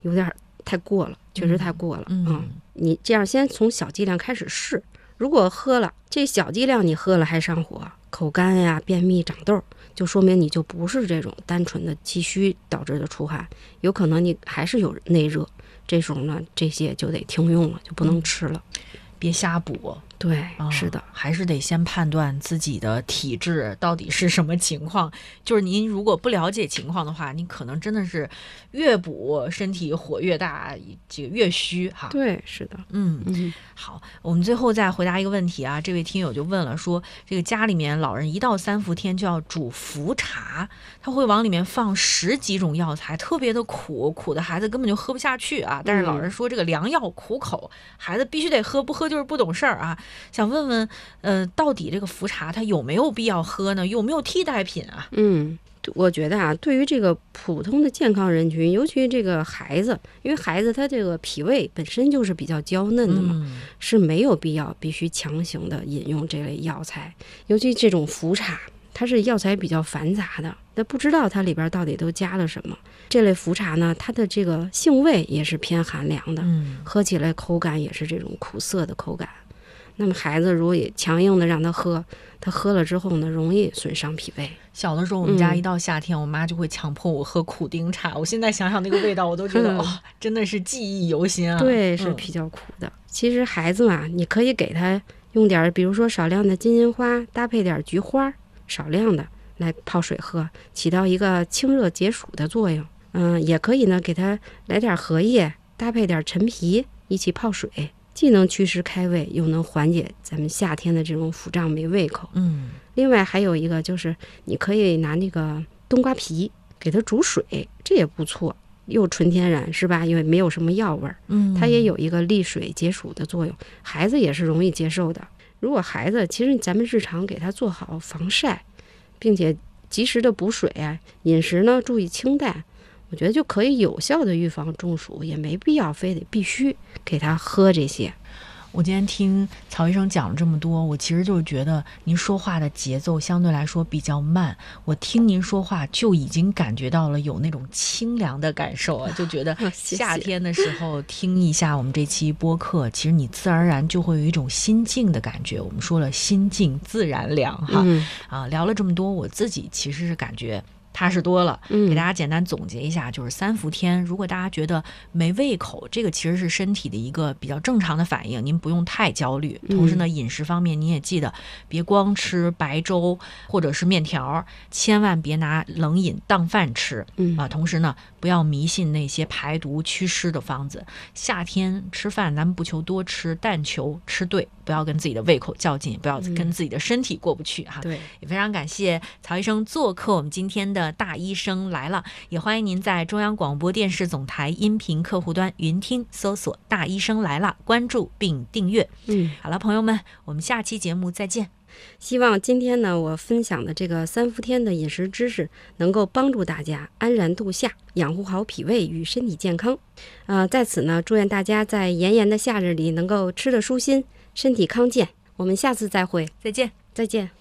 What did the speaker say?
有点太过了，确实太过了。你这样先从小剂量开始试，如果喝了这小剂量你喝了还上火、口干呀、便秘、长痘，就说明你就不是这种单纯的气虚导致的出汗，有可能你还是有内热，这时候呢这些就得停用了，就不能吃了。 别瞎补。 对，是的， 还是得先判断自己的体质到底是什么情况。就是您如果不了解情况的话，你可能真的是越补身体火越大，这个越虚哈。 对，是的。 好，我们最后再回答一个问题啊。这位听友就问了，说这个家里面老人一到3伏天就要煮伏茶，他会往里面放10几种药材，特别的苦，苦的孩子根本就喝不下去啊。但是老人说这个良药苦口，孩子必须得喝，不喝就是不懂事儿啊。想问问，到底这个伏茶它有没有必要喝呢？有没有替代品啊？ 我觉得啊，对于这个普通的健康人群，尤其这个孩子，因为孩子他这个脾胃本身就是比较娇嫩的嘛，是没有必要必须强行的饮用这类药材。尤其这种伏茶，它是药材比较繁杂的，那不知道它里边到底都加了什么。这类伏茶呢，它的这个性味也是偏寒凉的，喝起来口感也是这种苦涩的口感。那么孩子如果也强硬的让他喝，他喝了之后呢，容易损伤脾胃。 小的时候我们家一到夏天，我妈就会强迫我喝苦丁茶，我现在想想那个味道，我都觉得真的是记忆犹新啊。 对，是比较苦的。其实孩子嘛，你可以给他用点，比如说少量的金银花，搭配点菊花，少量的来泡水喝，起到一个清热解暑的作用。也可以呢，给他来点荷叶，搭配点陈皮一起泡水，既能祛湿开胃，又能缓解咱们夏天的这种腹胀没胃口。另外还有一个就是你可以拿那个冬瓜皮给它煮水，这也不错，又纯天然是吧？因为没有什么药味儿，它也有一个利水解暑的作用，孩子也是容易接受的。如果孩子其实咱们日常给他做好防晒，并且及时的补水啊，饮食呢注意清淡，我觉得就可以有效的预防中暑，也没必要非得必须给他喝这些。 我今天听曹医生讲了这么多，我其实就是觉得您说话的节奏相对来说比较慢，我听您说话就已经感觉到了有那种清凉的感受啊，就觉得夏天的时候听一下我们这期播客，其实你自然而然就会有一种心静的感觉。我们说了心静自然凉哈。聊了这么多，我自己其实是感觉踏实多了。给大家简单总结一下，就是3伏天，如果大家觉得没胃口，这个其实是身体的一个比较正常的反应，您不用太焦虑。同时呢，饮食方面您也记得别光吃白粥或者是面条，千万别拿冷饮当饭吃同时呢，不要迷信那些排毒祛湿的方子。夏天吃饭咱们不求多吃，但求吃对，不要跟自己的胃口较劲，不要跟自己的身体过不去哈。 对， 也非常感谢曹医生做客我们今天的大医生来了，也欢迎您在中央广播电视总台音频客户端云听搜索大医生来了，关注并订阅。好了，朋友们，我们下期节目再见。 希望今天呢，我分享的这个3伏天的饮食知识能够帮助大家安然度夏，养护好脾胃与身体健康。在此呢，祝愿大家在炎炎的夏日里能够吃得舒心，身体康健。我们下次再会， 再见。 再见。